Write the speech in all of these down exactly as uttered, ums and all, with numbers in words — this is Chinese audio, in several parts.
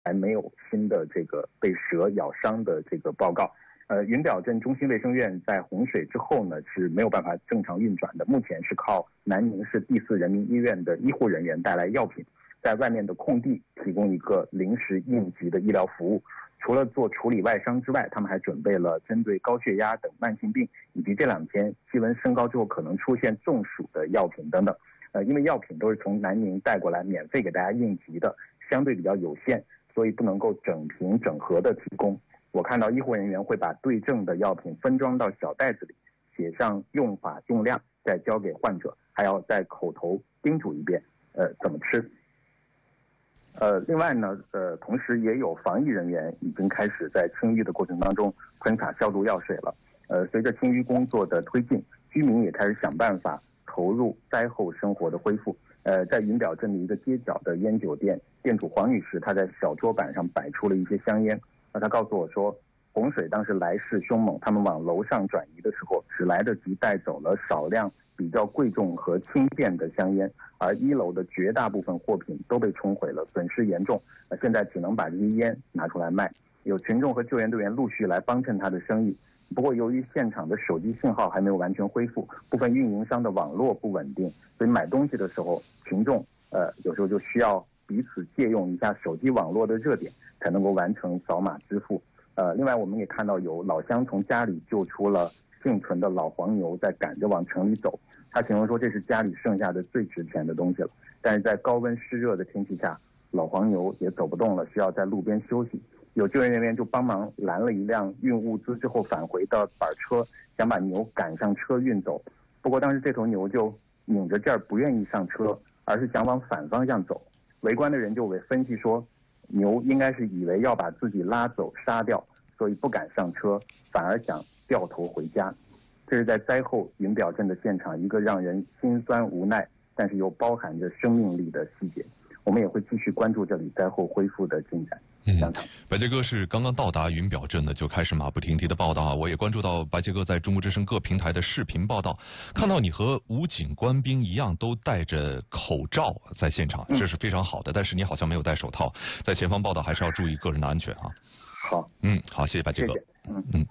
还没有新的这个被蛇咬伤的这个报告。呃，云表镇中心卫生院在洪水之后呢是没有办法正常运转的，目前是靠南宁市第四人民医院的医护人员带来药品，在外面的空地提供一个临时应急的医疗服务。除了做处理外伤之外，他们还准备了针对高血压等慢性病，以及这两天气温升高之后可能出现中暑的药品等等。呃，因为药品都是从南宁带过来，免费给大家应急的，相对比较有限，所以不能够整瓶整盒的提供。我看到医护人员会把对症的药品分装到小袋子里，写上用法用量，再交给患者，还要再口头叮嘱一遍，呃，怎么吃。呃，另外呢，呃，同时也有防疫人员已经开始在清淤的过程当中喷洒消毒药水了。呃，随着清淤工作的推进，居民也开始想办法投入灾后生活的恢复。呃，在云表镇的一个街角的烟酒店，店主黄女士她在小桌板上摆出了一些香烟。那她告诉我说，洪水当时来势凶猛，他们往楼上转移的时候，只来得及带走了少量比较贵重和轻便的香烟，而一楼的绝大部分货品都被冲毁了，损失严重。呃，现在只能把这些烟拿出来卖。有群众和救援队员陆续来帮衬他的生意。不过由于现场的手机信号还没有完全恢复，部分运营商的网络不稳定，所以买东西的时候，群众呃有时候就需要彼此借用一下手机网络的热点，才能够完成扫码支付。呃，另外我们也看到有老乡从家里救出了幸存的老黄牛，在赶着往城里走。他形容说这是家里剩下的最值钱的东西了。但是在高温湿热的天气下，老黄牛也走不动了，需要在路边休息。有救援人员就帮忙拦了一辆运物资之后返回的板车，想把牛赶上车运走。不过当时这头牛就拧着劲儿不愿意上车，而是想往反方向走。围观的人就为分析说，牛应该是以为要把自己拉走杀掉，所以不敢上车，反而想掉头回家。这是在灾后云表镇的现场一个让人心酸无奈，但是又包含着生命力的细节。我们也会继续关注这里灾后恢复的进展。 嗯，白杰哥是刚刚到达云表镇的，就开始马不停蹄的报道啊。我也关注到白杰哥在中国之声各平台的视频报道，看到你和武警官兵一样都戴着口罩在现场，这是非常好的。但是你好像没有戴手套，在前方报道还是要注意个人的安全啊。 好， 嗯，好，谢谢白杰哥。 嗯嗯。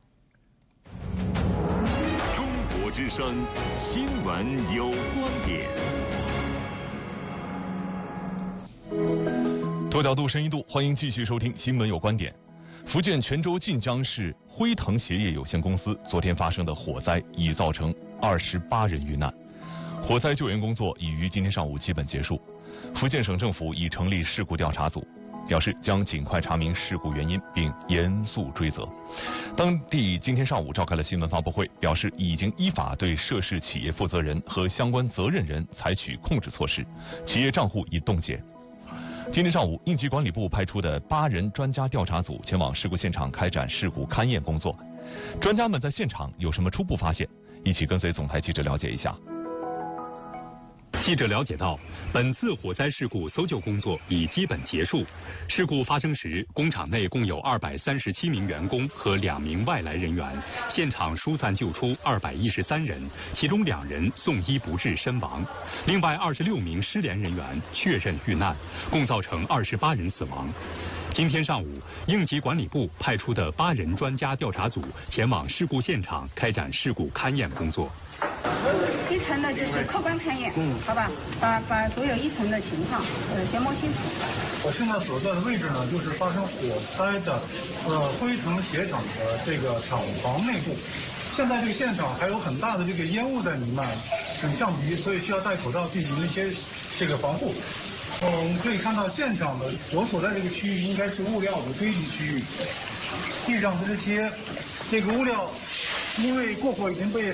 中国之声新闻有观点。多角度、深一度，欢迎继续收听《新闻有观点》。福建泉州晋江市辉腾鞋业有限公司昨天发生的火灾已造成二十八人遇难，火灾救援工作已于今天上午基本结束。福建省政府已成立事故调查组，表示将尽快查明事故原因并严肃追责。当地今天上午召开了新闻发布会，表示已经依法对涉事企业负责人和相关责任人采取控制措施，企业账户已冻结。今天上午，应急管理部派出的八人专家调查组前往事故现场开展事故勘验工作。专家们在现场有什么初步发现？一起跟随总台记者了解一下。 记者了解到，本次火灾事故搜救工作已基本结束。事故发生时，工厂内共有二百三十七名员工和两名外来人员，现场疏散救出二百一十三人，其中两人送医不治身亡，另外二十六名失联人员确认遇难，共造成二十八人死亡。今天上午，应急管理部派出的八人专家调查组前往事故现场开展事故勘验工作。 一层呢就是客观勘验，嗯，好吧，把把所有一层的情况呃先摸清楚。 我现在所在的位置呢，就是发生火灾的呃辉腾鞋厂的这个厂房内部。现在这个现场还有很大的这个烟雾在弥漫，很象鼻，所以需要戴口罩进行一些这个防护。呃，我们可以看到现场的我所在这个区域应该是物料的堆积区域，地上的这些这个物料因为过火已经被